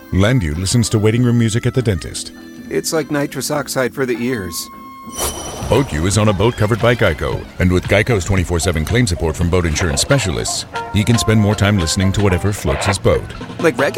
Landu listens to waiting room music at the dentist. It's like nitrous oxide for the ears. BoatU is on a boat covered by Geico, and with Geico's 24/7 claim support from boat insurance specialists, he can spend more time listening to whatever floats his boat. Like regular